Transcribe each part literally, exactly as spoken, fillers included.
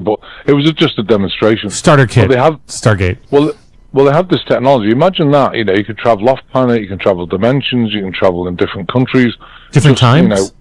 but it was just a demonstration. Starter kit. Well, they have Stargate. Well, well, they have this technology. Imagine that. You know, you could travel off planet, you can travel dimensions, you can travel in different countries, different just, times. You know,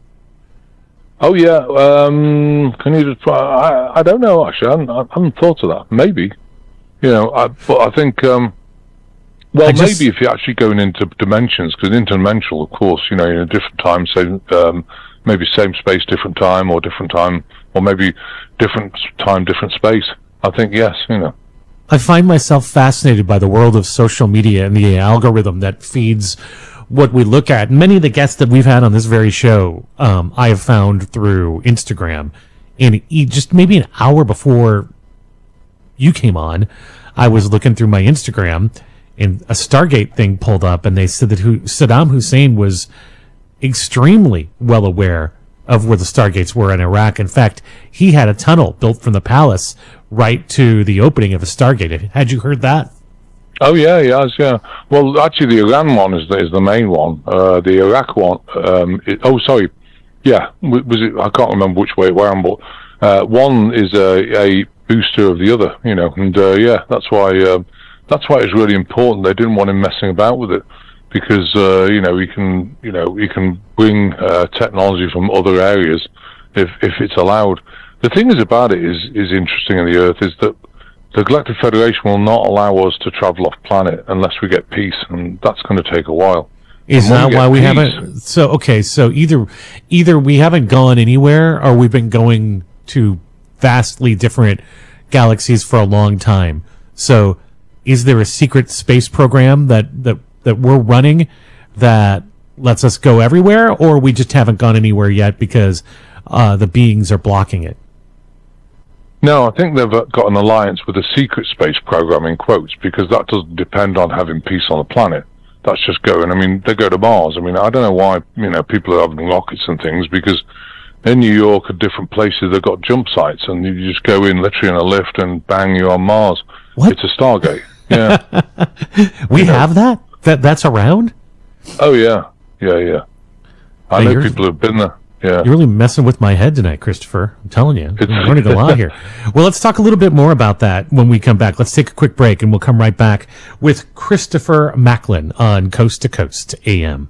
oh yeah. Um, can you just? I, I don't know. Actually, I haven't, I haven't thought of that. Maybe. You know, I, but I think. Um, well, just, maybe if you're actually going into dimensions, because interdimensional, of course, you know, in a different time, say, um, maybe same space, different time, or different time, or maybe different time, different space. I think yes. You know. I find myself fascinated by the world of social media and the algorithm that feeds what we look at. Many of the guests that we've had on this very show, um, I have found through Instagram. And just maybe an hour before you came on, I was looking through my Instagram, and a Stargate thing pulled up, and they said that who, Saddam Hussein was extremely well aware of where the Stargates were in Iraq. In fact, he had a tunnel built from the palace right to the opening of a Stargate. Had you heard that? Oh yeah, yes, yeah. Well, actually, the Iran one is the, is the main one. Uh, the Iraq one. Um, it, oh, sorry. Yeah, was it? I can't remember which way it went, but uh, one is a, a booster of the other. You know, and uh, yeah, that's why. Uh, that's why it's really important. They didn't want him messing about with it, because uh, you know, you can, you know, you can bring uh, technology from other areas if if it's allowed. The thing is about it is is interesting in the Earth is that the Galactic Federation will not allow us to travel off planet unless we get peace, and that's going to take a while. Is that why we haven't? So okay, so either either we haven't gone anywhere, or we've been going to vastly different galaxies for a long time. So is there a secret space program that that that we're running that lets us go everywhere, or we just haven't gone anywhere yet because uh, the beings are blocking it? No, I think they've got an alliance with a secret space program, in quotes, because that doesn't depend on having peace on the planet. That's just going, I mean, they go to Mars. I mean, I don't know why, you know, people are having rockets and things, because in New York, at different places, they've got jump sites, and you just go in literally in a lift and bang, you're on Mars. What? It's a Stargate. Yeah. we you know. have that? That That's around? Oh, yeah. Yeah, yeah. I hey, know people who've been there. Yeah. You're really messing with my head tonight, Christopher. I'm telling you. I'm learning a lot here. Well, let's talk a little bit more about that when we come back. Let's take a quick break, and we'll come right back with Christopher Macklin on Coast to Coast A M.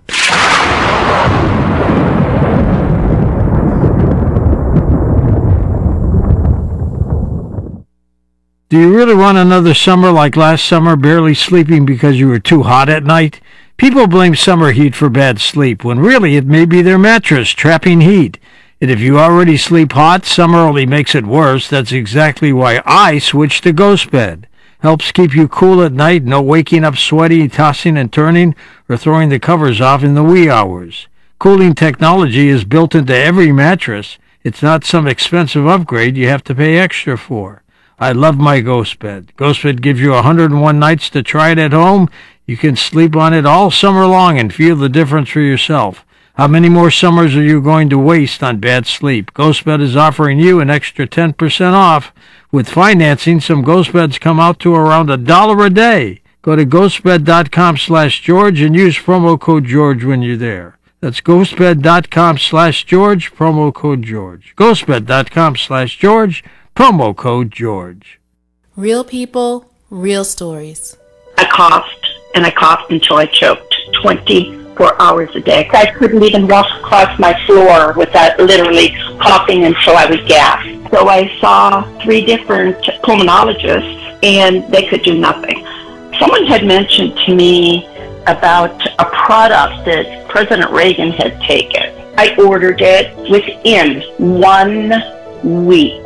Do you really want another summer like last summer, barely sleeping because you were too hot at night? People blame summer heat for bad sleep, when really it may be their mattress trapping heat. And if you already sleep hot, summer only makes it worse. That's exactly why I switched to Ghost Bed. Helps keep you cool at night, no waking up sweaty, tossing and turning, or throwing the covers off in the wee hours. Cooling technology is built into every mattress. It's not some expensive upgrade you have to pay extra for. I love my Ghost Bed. Ghost Bed gives you one hundred one nights to try it at home. You can sleep on it all summer long and feel the difference for yourself. How many more summers are you going to waste on bad sleep? GhostBed is offering you an extra ten percent off. With financing, some Ghost Beds come out to around a dollar a day. Go to ghostbed.com slash George and use promo code George when you're there. That's ghostbed.com slash George, promo code George. ghostbed.com slash George, promo code George. Real people, real stories. I coughed, and I coughed until I choked twenty-four hours a day. I couldn't even walk across my floor without literally coughing until I would gasp. So I saw three different pulmonologists, and they could do nothing. Someone had mentioned to me about a product that President Reagan had taken. I ordered it within one week.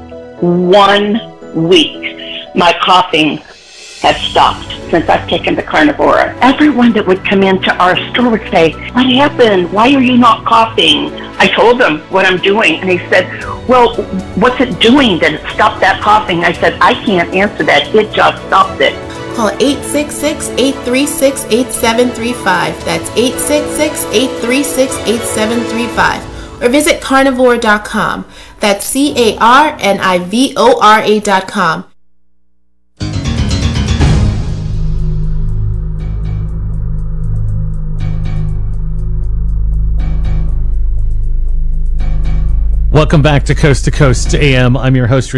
One week. My coughing has stopped since I've taken the Carnivora. Everyone that would come into our store would say, "What happened? Why are you not coughing?" I told them what I'm doing, and he said, "Well, what's it doing that it stopped that coughing?" I said, "I can't answer that. It just stopped it." Call eight six six, eight three six, eight seven three five. That's eight six six, eight three six, eight seven three five. Or visit carnivore dot com. That's C A R N I V O R A dot com. Welcome back to Coast to Coast A M. I'm your host,